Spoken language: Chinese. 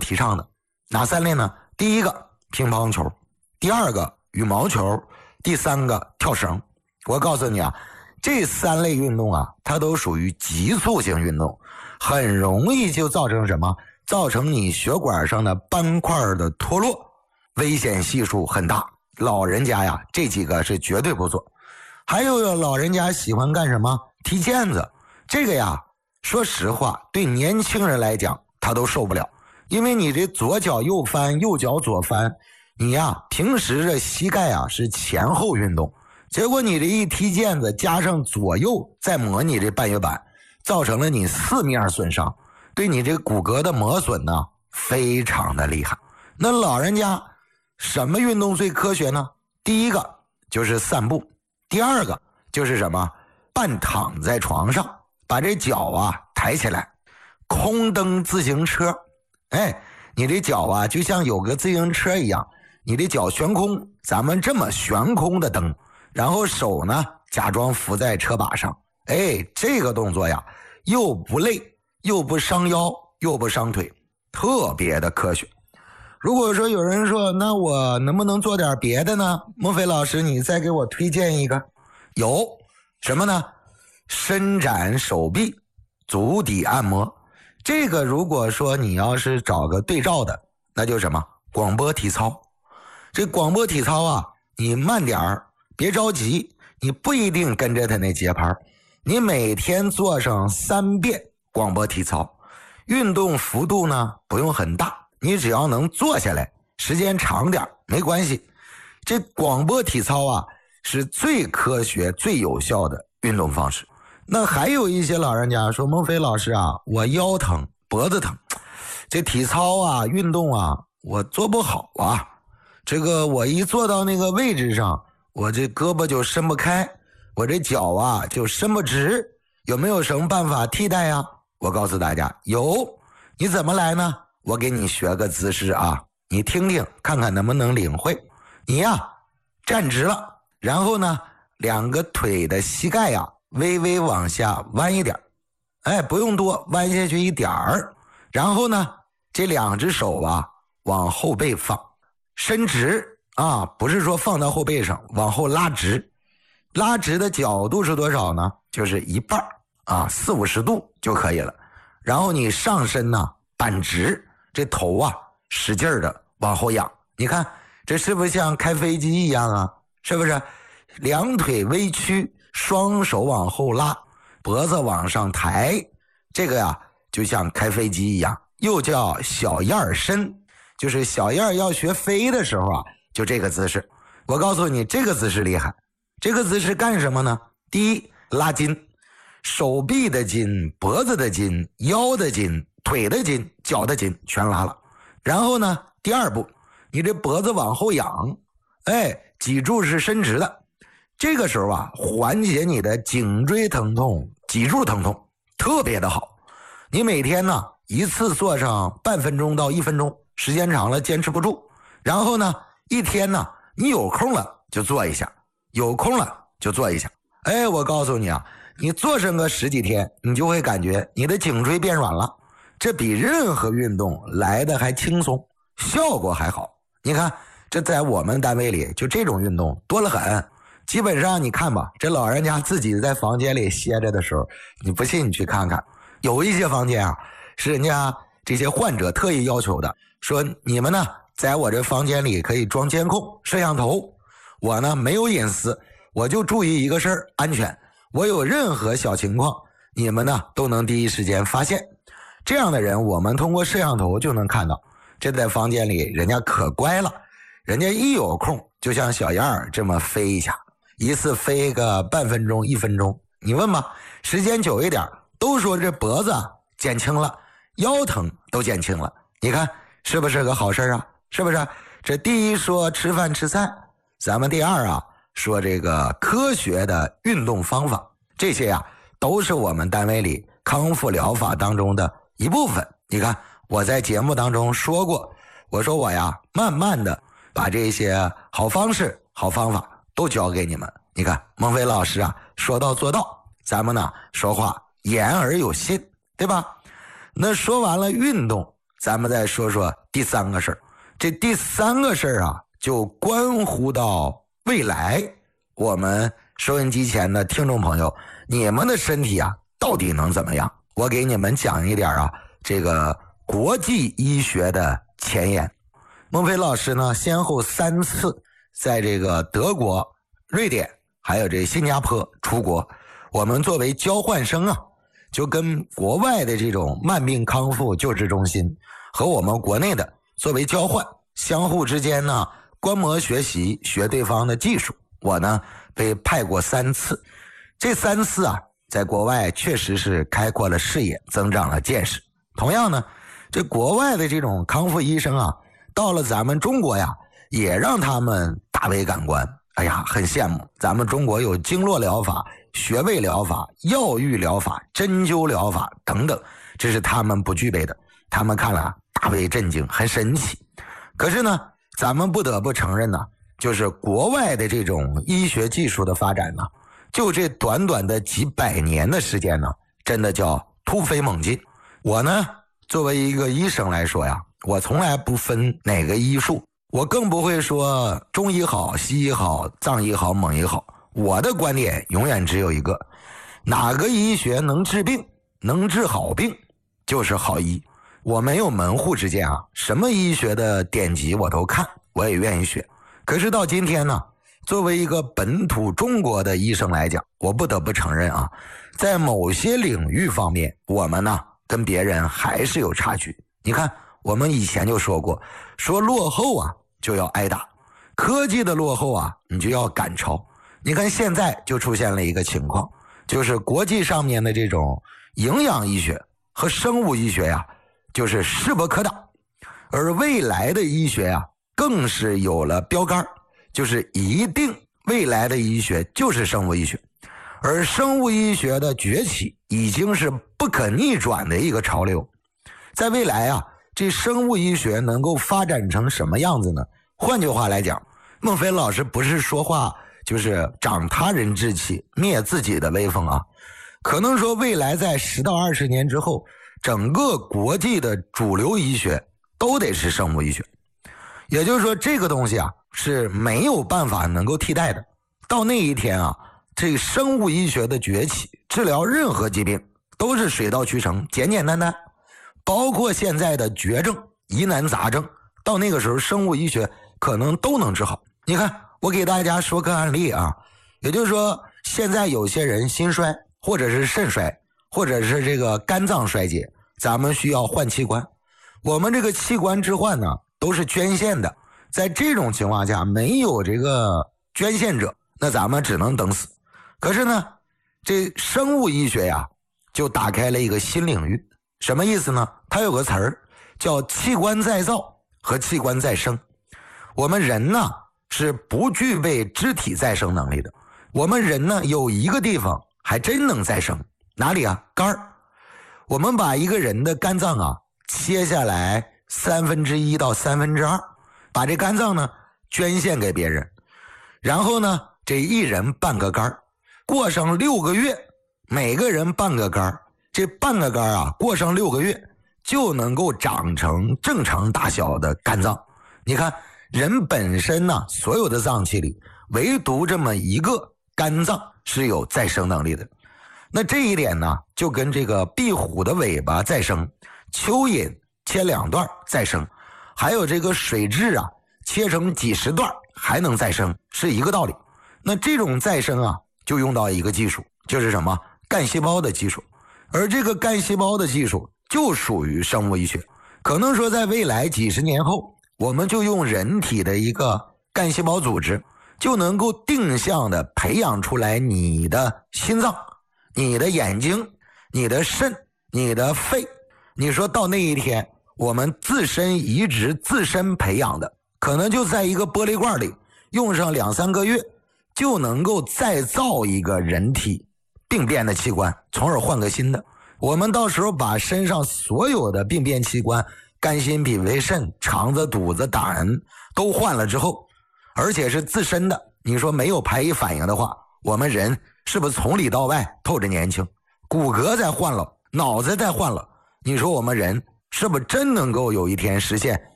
提倡的。哪3类呢？第一个乒乓球，第2个羽毛球，第3个跳绳。我告诉你啊，这3类运动啊，它都属于急促性运动，很容易就造成什么？造成你血管上的斑块的脱落，危险系数很大。老人家呀，这几个是绝对不做。还有老人家喜欢干什么？踢毽子。这个呀，说实话，对年轻人来讲，他都受不了。因为你这左脚右翻，右脚左翻，你呀，平时这膝盖啊是前后运动，结果你这一踢毽子，加上左右再磨你这半月板，造成了你4面损伤，对你这骨骼的磨损呢，非常的厉害。那老人家什么运动最科学呢？第一个就是散步，第2个就是什么？半躺在床上，把这脚啊抬起来，空蹬自行车。你这脚啊就像有个自行车一样，你的脚悬空，咱们这么悬空的蹬，然后手呢假装扶在车把上。这个动作呀，又不累，又不伤腰，又不伤腿，特别的科学。如果说有人说，那我能不能做点别的呢？孟非老师，你再给我推荐一个。有什么呢？伸展手臂，足底按摩。这个如果说你要是找个对照的，那就什么？广播体操。这广播体操啊，你慢点儿，别着急，你不一定跟着他那节拍，你每天做上3遍广播体操，运动幅度呢不用很大，你只要能坐下来，时间长点没关系。这广播体操啊，是最科学最有效的运动方式。那还有一些老人家说，孟非老师啊，我腰疼脖子疼，这体操啊运动啊我做不好啊，这个我一坐到那个位置上，我这胳膊就伸不开，我这脚啊就伸不直，有没有什么办法替代呀？我告诉大家有。你怎么来呢？我给你学个姿势啊，你听听看看能不能领会。你呀站直了，然后呢2个腿的膝盖呀微微往下弯一点，不用多，弯下去一点儿。然后呢这2只手啊往后背放，伸直啊，不是说放到后背上，往后拉直。拉直的角度是多少呢？就是一半啊，40-50度就可以了。然后你上身呢板直，这头啊使劲的往后仰。你看这是不是像开飞机一样啊？是不是？2腿微曲，双手往后拉，脖子往上抬，这个呀就像开飞机一样，又叫小燕伸，就是小燕要学飞的时候啊，就这个姿势。我告诉你，这个姿势厉害。这个姿势干什么呢？第一，拉筋，手臂的筋，脖子的筋，腰的筋，腿的筋，脚的筋全拉了。然后呢，第2步，你这脖子往后仰，脊柱是伸直的。这个时候啊，缓解你的颈椎疼痛、脊柱疼痛，特别的好。你每天呢一次做上半分钟到1分钟，时间长了坚持不住。然后呢，一天呢你有空了就做一下，有空了就做一下。我告诉你啊，你做上个10几天，你就会感觉你的颈椎变软了，这比任何运动来的还轻松，效果还好。你看，这在我们单位里就这种运动多了很。基本上你看吧，这老人家自己在房间里歇着的时候，你不信你去看看，有一些房间啊是人家这些患者特意要求的，说你们呢在我这房间里可以装监控摄像头，我呢没有隐私，我就注意一个事儿，安全，我有任何小情况你们呢都能第一时间发现。这样的人我们通过摄像头就能看到，这在房间里人家可乖了，人家一有空就像小燕儿这么飞一下，一次飞个半分钟1分钟，你问吧，时间久一点都说这脖子减轻了，腰疼都减轻了。你看是不是个好事啊？是不是？这第一说吃饭吃菜，咱们第2啊说这个科学的运动方法，这些啊都是我们单位里康复疗法当中的一部分。你看我在节目当中说过，我说我呀慢慢的把这些好方式好方法都教给你们。你看孟非老师啊说到做到，咱们呢说话言而有信，对吧？那说完了运动， 咱们再说说第三个事儿。这第三个事儿啊，就关乎到未来我们收音机前的听众朋友，你们的身体啊到底能怎么样？我给你们讲一点啊，这个国际医学的前沿。孟非老师呢，先后3次在这个德国、瑞典还有这新加坡出国，我们作为交换生啊，就跟国外的这种慢病康复救治中心和我们国内的作为交换，相互之间呢观摩学习，学对方的技术。我呢被派过3次，这3次啊，在国外确实是开阔了视野，增长了见识。同样呢，这国外的这种康复医生啊，到了咱们中国呀，也让他们大为感官。哎呀，很羡慕咱们中国有经络疗法、穴位疗法、药浴疗法、针灸疗法等等，这是他们不具备的。他们看了大为震惊，很神奇。可是呢，咱们不得不承认呢，就是国外的这种医学技术的发展呢，就这短短的几百年的时间呢，真的叫突飞猛进。我呢，作为一个医生来说呀，我从来不分哪个医术，我更不会说中医好、西医好、藏医好、蒙医好。我的观点永远只有一个，哪个医学能治病、能治好病，就是好医。我没有门户之见啊，什么医学的典籍我都看，我也愿意学。可是到今天呢，作为一个本土中国的医生来讲，我不得不承认啊，在某些领域方面，我们呢跟别人还是有差距。你看，我们以前就说过，说落后啊就要挨打，科技的落后啊你就要赶超。你看现在就出现了一个情况，就是国际上面的这种营养医学和生物医学呀，就是势不可挡。而未来的医学呀，更是有了标杆，就是一定未来的医学就是生物医学。而生物医学的崛起已经是不可逆转的一个潮流。在未来啊，这生物医学能够发展成什么样子呢？换句话来讲，孟非老师不是说话就是长他人志气，灭自己的威风啊。可能说未来在10到20年之后，整个国际的主流医学都得是生物医学。也就是说，这个东西啊是没有办法能够替代的。到那一天啊，这生物医学的崛起，治疗任何疾病都是水到渠成，简简单单。包括现在的绝症、疑难杂症，到那个时候生物医学可能都能治好。你看，我给大家说个案例啊，也就是说，现在有些人心衰，或者是肾衰，或者是这个肝脏衰竭，咱们需要换器官。我们这个器官置换呢，都是捐献的。在这种情况下，没有这个捐献者，那咱们只能等死。可是呢，这生物医学呀，就打开了一个新领域。什么意思呢？它有个词儿叫器官再造和器官再生。我们人呢是不具备肢体再生能力的。我们人呢有一个地方还真能再生，哪里啊？肝儿。我们把一个人的肝脏啊切下来1/3到2/3，把这肝脏呢捐献给别人，然后呢这一人半个肝，过上6个月，每个人半个肝，这半个肝啊过上6个月就能够长成正常大小的肝脏。你看人本身呢，所有的脏器里唯独这么一个肝脏是有再生能力的。那这一点呢，就跟这个壁虎的尾巴再生，蚯蚓切2段再生，还有这个水蛭啊切成几10段还能再生，是一个道理。那这种再生啊，就用到一个技术，就是什么？干细胞的技术。而这个干细胞的技术就属于生物医学。可能说在未来几十年后，我们就用人体的一个干细胞组织，就能够定向的培养出来你的心脏、你的眼睛、你的肾、你的肺。你说到那一天，我们自身移植、自身培养的，可能就在一个玻璃罐里用上2、3个月，就能够再造一个人体病变的器官，从而换个新的。我们到时候把身上所有的病变器官，肝、心、脾、胃、肾、肠子、肚子、胆都换了之后，而且是自身的，你说没有排异反应的话，我们人是不是从里到外透着年轻？骨骼再换了，脑子再换了，你说我们人是不是真能够有一天实现